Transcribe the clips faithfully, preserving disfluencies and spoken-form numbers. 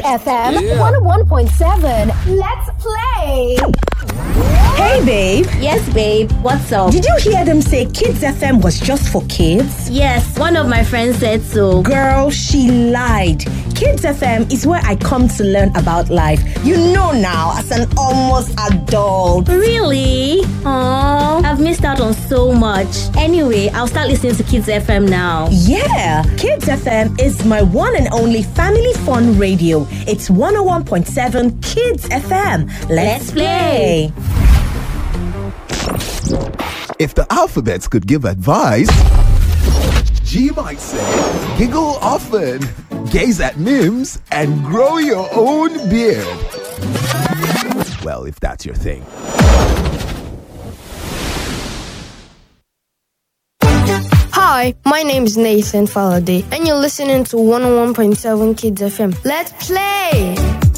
F M yeah. one oh one point seven. Let's play. Hey, babe. Yes, babe. What's up? Did you hear them say Kids F M was just for kids? Yes, one of my friends said so. Girl, she lied. Kids F M is where I come to learn about life. You know now, as an almost adult. Really? Aww, I've missed out on so much. Anyway, I'll start listening to Kids F M now. Yeah, Kids F M is my one and only family fun radio. It's one oh one point seven Kids F M. Let's, Let's play. If the alphabets could give advice, G might say, giggle often, gaze at memes, and grow your own beard. Well, if that's your thing. Hi, my name is Nathan Faladay, and you're listening to one oh one point seven Kids F M. Let's play!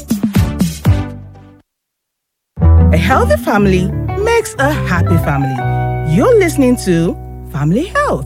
A healthy family makes a happy family. You're listening to Family Health.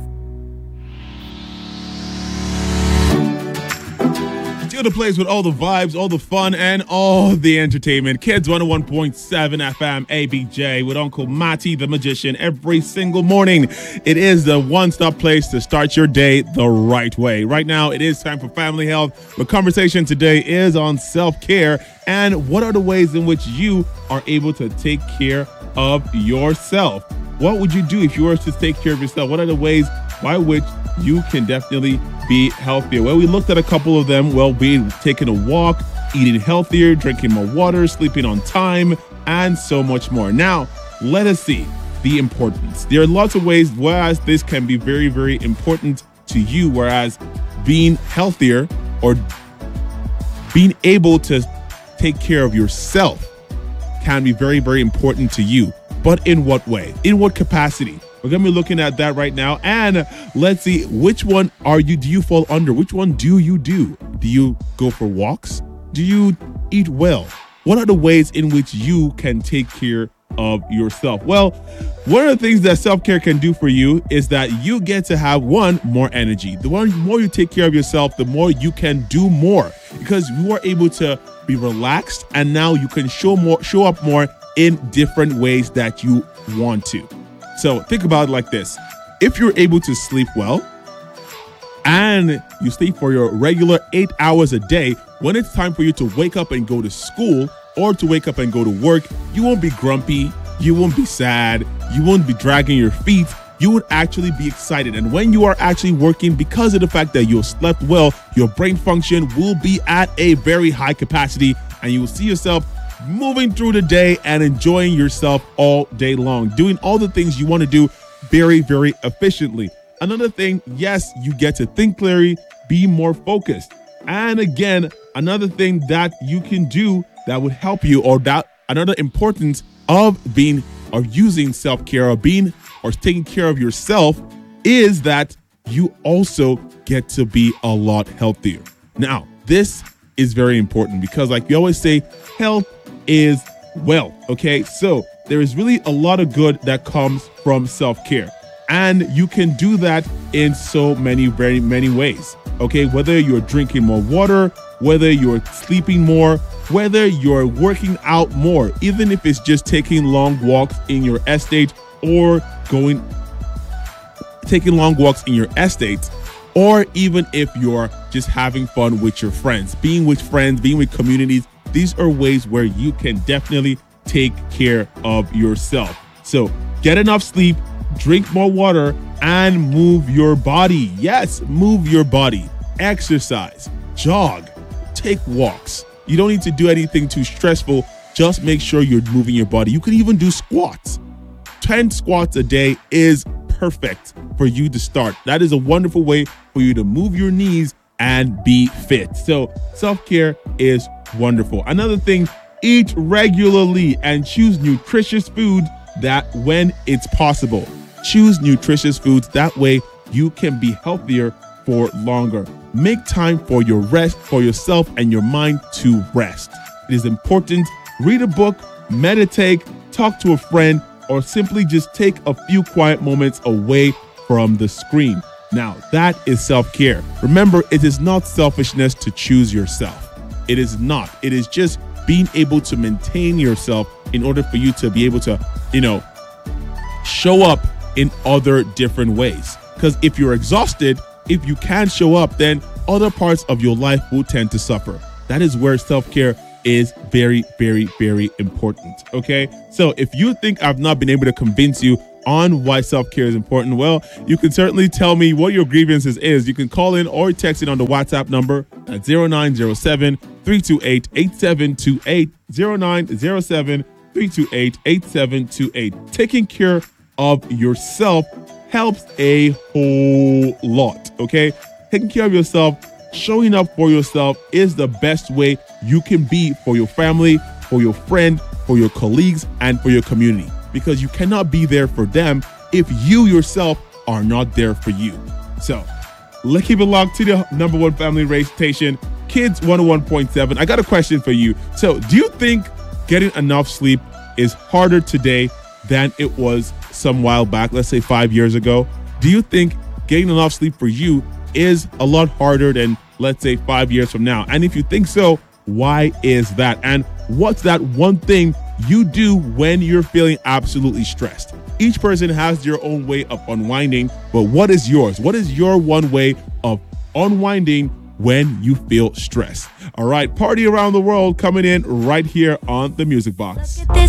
You're the place with all the vibes, all the fun, and all the entertainment. Kids one oh one point seven F M A B J with Uncle Matty the Magician every single morning. It is the one-stop place to start your day the right way. Right now, it is time for Family Health. The conversation today is on self-care and what are the ways in which you are able to take care of yourself. What would you do if you were to take care of yourself? What are the ways by which you can definitely be healthier? Well, we looked at a couple of them. Well, being taking a walk, eating healthier, drinking more water, sleeping on time, and so much more. Now, let us see the importance. There are lots of ways whereas this can be very, very important to you, whereas being healthier or being able to take care of yourself can be very, very important to you. But in what way? In what capacity? We're going to be looking at that right now. And let's see, which one are you, do you fall under? Which one do you do? Do you go for walks? Do you eat well? What are the ways in which you can take care of yourself? Well, one of the things that self-care can do for you is that you get to have, one, more energy. The one, more you take care of yourself, the more you can do more because you are able to be relaxed and now you can show more, show up more in different ways that you want to. So think about it like this. If you're able to sleep well and you sleep for your regular eight hours a day, when it's time for you to wake up and go to school or to wake up and go to work, you won't be grumpy, you won't be sad, you won't be dragging your feet, you would actually be excited. And when you are actually working, because of the fact that you slept well, your brain function will be at a very high capacity and you will see yourself moving through the day and enjoying yourself all day long, doing all the things you want to do very, very efficiently. Another thing, yes, you get to think clearly, be more focused. And again, another thing that you can do that would help you, or that another importance of being or using self-care or being or taking care of yourself is that you also get to be a lot healthier. Now, this is very important because, like we always say, health is wealth. Okay, so there is really a lot of good that comes from self-care, and you can do that in so many, very many ways. Okay, whether you're drinking more water, whether you're sleeping more, whether you're working out more, even if it's just taking long walks in your estate or going, taking long walks in your estates, or even if you're just having fun with your friends, being with friends, being with communities. These are ways where you can definitely take care of yourself. So get enough sleep, drink more water, and move your body. Yes, move your body. Exercise, jog, take walks. You don't need to do anything too stressful. Just make sure you're moving your body. You can even do squats. ten squats a day is perfect for you to start. That is a wonderful way for you to move your knees and be fit. So self-care is wonderful. Another thing, eat regularly and choose nutritious food that when it's possible. Choose nutritious foods. That way you can be healthier for longer. Make time for your rest, for yourself and your mind to rest. It is important. Read a book, meditate, talk to a friend, or simply just take a few quiet moments away from the screen. Now, that is self-care. Remember, it is not selfishness to choose yourself. It is not. It is just being able to maintain yourself in order for you to be able to, you know, show up in other different ways. Because if you're exhausted, if you can't show up, then other parts of your life will tend to suffer. That is where self-care is very, very, very important. Okay. So if you think I've not been able to convince you on why self-care is important, well, you can certainly tell me what your grievances is. You can call in or text in on the WhatsApp number at zero nine zero seven, three two eight, eight seven two eight, zero nine zero seven, three two eight, eight seven two eight. Taking care of yourself helps a whole lot, okay? Taking care of yourself, showing up for yourself is the best way you can be for your family, for your friend, for your colleagues, and for your community. Because you cannot be there for them if you yourself are not there for you. So let's keep it locked to the number one family radio station, Kids one oh one point seven. I got a question for you. So do you think getting enough sleep is harder today than it was some while back, let's say five years ago? Do you think getting enough sleep for you is a lot harder than, let's say, five years from now? And if you think so, why is that? And what's that one thing you do when you're feeling absolutely stressed? Each person has their own way of unwinding, but what is yours? What is your one way of unwinding when you feel stressed? All right, Party Around the World coming in right here on the Music Box.